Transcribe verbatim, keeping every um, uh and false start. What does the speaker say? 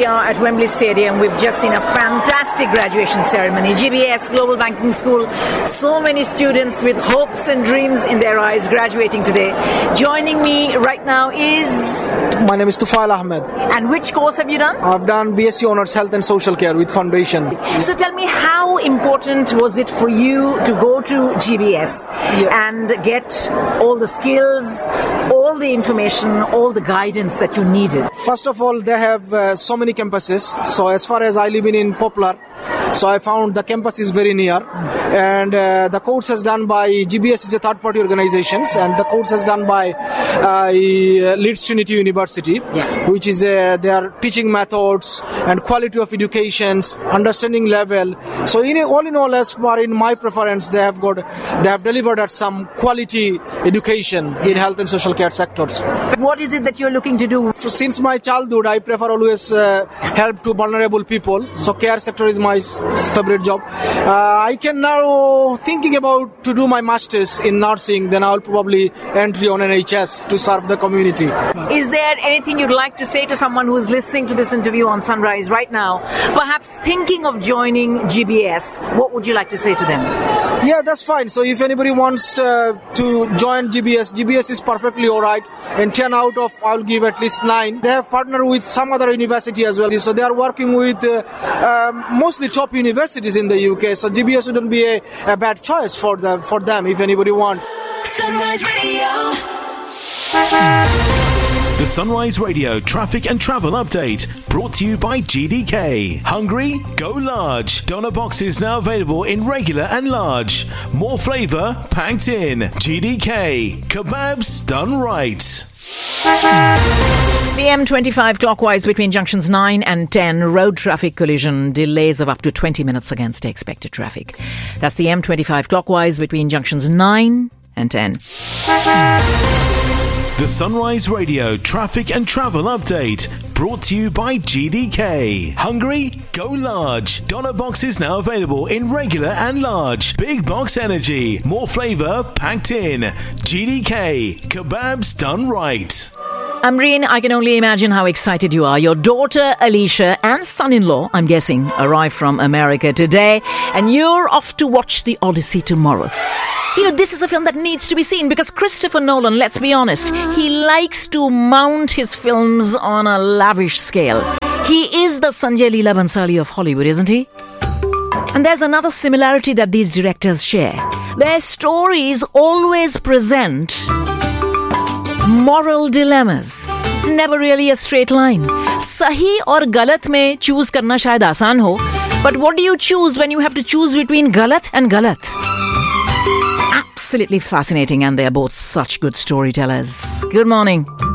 we are at Wembley Stadium. We've just seen a fantastic graduation ceremony. G B S Global Banking School. So many students with hopes and dreams in their eyes graduating today. Joining me right now is... My name is Tufail Ahmed. And which course have you done? I've done B S c Honours Health and Social Care with Foundation. So tell me, how important was it for you to go to G B S yeah. and get all the skills, all the information, all the guidance that you needed? First of all, they have uh, so many campuses. So as far as I live in, in Poplar, so I found the campus is very near. And uh, the course is done by G B S is a third-party organizations, and the course is done by uh, Leeds Trinity University, yeah. which is uh, their teaching methods and quality of educations, understanding level. So in all in all, as far in my preference, they have got they have delivered at some quality education in health and social care sectors. What is it that you're looking to do? Since my childhood, I prefer always uh, help to vulnerable people. So care sector is my favorite job. Uh, I can now thinking about to do my masters in nursing. Then I'll probably entry on N H S to serve the community. Is there anything you'd like to say to someone who's listening to this interview on Sunrise right now, perhaps thinking of joining G B S? What would you like to say to them? Yeah, that's fine. So if anybody wants uh, to join G B S, G B S is perfectly alright. And ten out of I'll give at least nine. They have partnered with some other university as well. So they are working with uh, um, mostly top universities in the U K. So G B S wouldn't be a, a bad choice for them, for them if anybody wants. Sunrise Radio. The Sunrise Radio Traffic and Travel Update, brought to you by G D K. Hungry? Go large. Doner boxes now available in regular and large. More flavour packed in. G D K. Kebabs done right. The M twenty-five clockwise between junctions nine and ten, road traffic collision, delays of up to twenty minutes against expected traffic. That's the M twenty-five clockwise between junctions nine and ten. The Sunrise Radio Traffic and Travel Update, brought to you by G D K. Hungry? Go large. Doner boxes now available in regular and large. Big box energy. More flavour packed in. G D K. Kebabs done right. Amreen, I can only imagine how excited you are. Your daughter, Alicia, and son-in-law, I'm guessing, arrived from America today, and you're off to watch The Odyssey tomorrow. You know, this is a film that needs to be seen because Christopher Nolan, let's be honest, he likes to mount his films on a lavish scale. He is the Sanjay Leela Bhansali of Hollywood, isn't he? And there's another similarity that these directors share. Their stories always present moral dilemmas. It's never really a straight line. Sahi or galat mein choose karna shayad aasan ho, but what do you choose when you have to choose between galat and galat? Absolutely fascinating, and they're both such good storytellers. Good morning.